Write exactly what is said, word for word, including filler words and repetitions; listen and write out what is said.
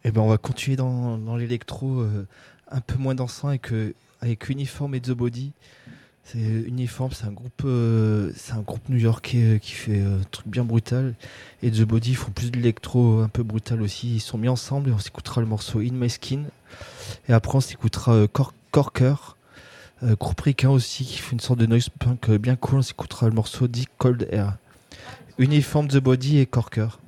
Et ben on va continuer dans, dans l'électro euh, un peu moins dansant avec, euh, avec Uniform et The Body. C'est Uniform, c'est un groupe, euh, c'est un groupe new-yorkais euh, qui fait euh, un truc bien brutal. Et The Body ils font plus de l'électro un peu brutal aussi. Ils sont mis ensemble et on s'écoutera le morceau In My Skin. Et après on s'écoutera euh, Cor- Corker, euh, groupe ricain aussi qui fait une sorte de noise punk euh, bien cool. On s'écoutera le morceau Dick Cold Air. Uniform, The Body et Corker.